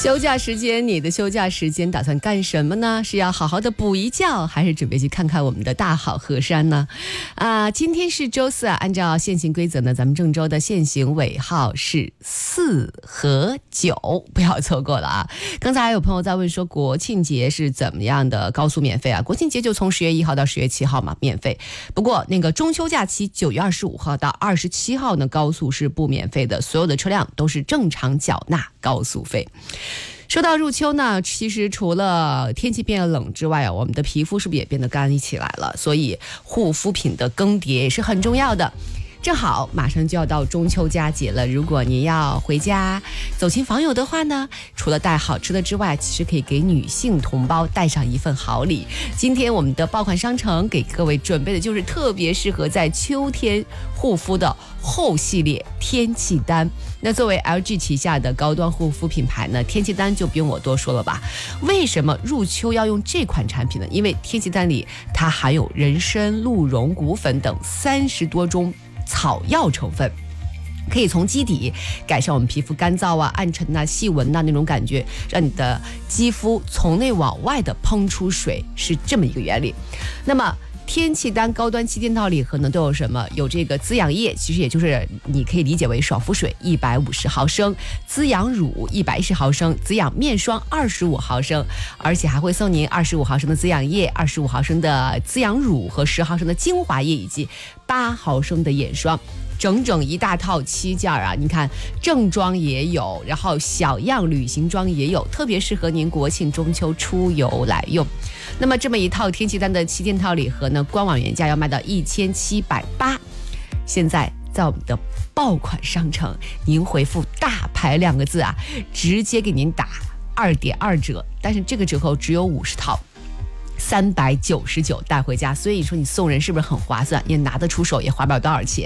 休假时间，你的休假时间打算干什么呢？是要好好的补一觉，还是准备去看看我们的大好河山呢？今天是周四啊，按照现行规则呢，咱们郑州的限行尾号是4和9，不要错过了啊！刚才还有朋友在问说，国庆节是怎么样的高速免费啊？国庆节就从10月1号到10月7号嘛，免费。不过那个中秋假期9月25号到27号呢，高速是不免费的，所有的车辆都是正常缴纳高速费。说到入秋呢，其实除了天气变得冷之外啊，我们的皮肤是不是也变得干起来了？所以护肤品的更迭也是很重要的。正好马上就要到中秋佳节了，如果您要回家走亲访友的话呢，除了带好吃的之外，其实可以给女性同胞带上一份好礼。今天我们的爆款商城给各位准备的就是特别适合在秋天护肤的后系列天气丹。那作为 LG 旗下的高端护肤品牌呢，天气丹就不用我多说了吧。为什么入秋要用这款产品呢？因为天气丹里它含有人参、鹿茸、骨粉等30多种草药成分，可以从基底改善我们皮肤干燥啊、暗沉啊、细纹啊那种感觉，让你的肌肤从内往外的喷出水，是这么一个原理。那么天气丹高端7件套礼盒呢都有什么？有这个滋养液，其实也就是你可以理解为爽肤水150毫升，滋养乳110毫升，滋养面霜25毫升，而且还会送您25毫升的滋养液、25毫升的滋养乳和10毫升的精华液以及8毫升的眼霜。整整一大套7件啊！你看，正装也有，然后小样旅行装也有，特别适合您国庆中秋出游来用。那么这么一套天气丹的7件套礼盒呢，官网原价要卖到1780，现在在我们的爆款商城，您回复大牌2个字啊，直接给您打2.2折，但是这个折扣只有50套。399带回家，所以说你送人是不是很划算？也拿得出手，也花不了多少钱。